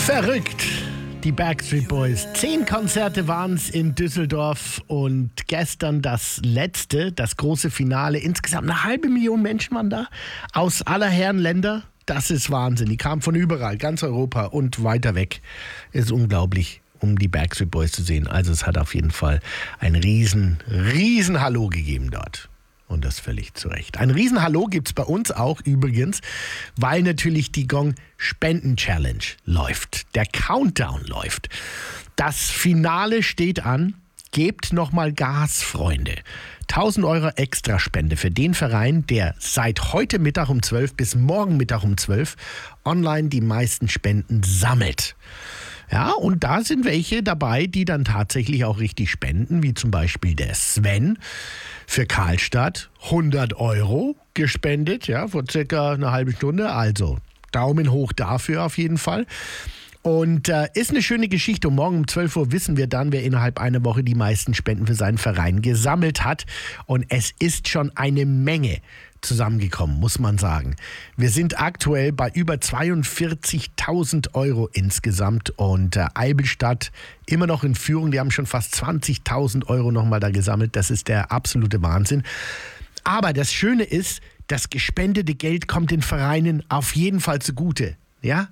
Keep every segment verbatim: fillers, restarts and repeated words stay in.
Verrückt. Die Backstreet Boys. Zehn Konzerte waren es in Düsseldorf und gestern das letzte, das große Finale. Insgesamt eine halbe Million Menschen waren da aus aller Herren Länder. Das ist Wahnsinn. Die kamen von überall, ganz Europa und weiter weg. Ist unglaublich, um die Backstreet Boys zu sehen. Also es hat auf jeden Fall ein riesen, riesen Hallo gegeben dort. Und das völlig zu Recht. Ein Riesen-Hallo gibt es bei uns auch übrigens, weil natürlich die Gong-Spenden-Challenge läuft. Der Countdown läuft. Das Finale steht an. Gebt nochmal Gas, Freunde. tausend Euro Extraspende für den Verein, der seit heute Mittag um zwölf bis morgen Mittag um zwölf online die meisten Spenden sammelt. Ja, und da sind welche dabei, die dann tatsächlich auch richtig spenden, wie zum Beispiel der Sven für Karlstadt, hundert Euro gespendet, ja, vor circa einer halben Stunde. Also Daumen hoch dafür auf jeden Fall. Und äh, ist eine schöne Geschichte. Und morgen um zwölf Uhr wissen wir dann, wer innerhalb einer Woche die meisten Spenden für seinen Verein gesammelt hat. Und es ist schon eine Menge zusammengekommen, muss man sagen. Wir sind aktuell bei über zweiundvierzigtausend Euro insgesamt und äh, Eibelstadt immer noch in Führung. Die haben schon fast zwanzigtausend Euro nochmal da gesammelt. Das ist der absolute Wahnsinn. Aber das Schöne ist, das gespendete Geld kommt den Vereinen auf jeden Fall zugute. Ja?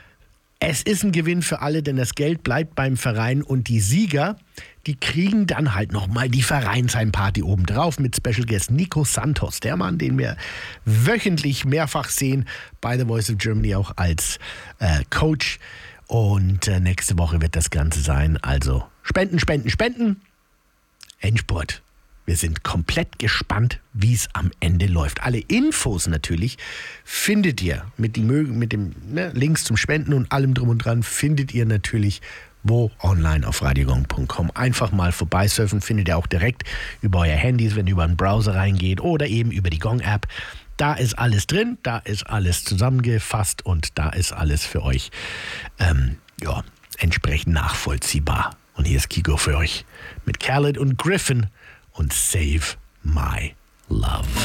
Es ist ein Gewinn für alle, denn das Geld bleibt beim Verein und die Sieger, die kriegen dann halt nochmal die Vereinsheimparty obendrauf mit Special Guest Nico Santos, der Mann, den wir wöchentlich mehrfach sehen bei The Voice of Germany auch als äh, Coach. Und äh, nächste Woche wird das Ganze sein. Also spenden, spenden, spenden. Endspurt. Wir sind komplett gespannt, wie es am Ende läuft. Alle Infos natürlich findet ihr mit, die, mit dem ne, Links zum Spenden und allem drum und dran findet ihr natürlich wo online auf radiogong punkt com. Einfach mal vorbeisurfen, findet ihr auch direkt über euer Handys, wenn ihr über einen Browser reingeht oder eben über die Gong-App. Da ist alles drin, da ist alles zusammengefasst und da ist alles für euch ähm, ja, entsprechend nachvollziehbar. Und hier ist Kiko für euch mit Khaled und Griffin und Save My Love.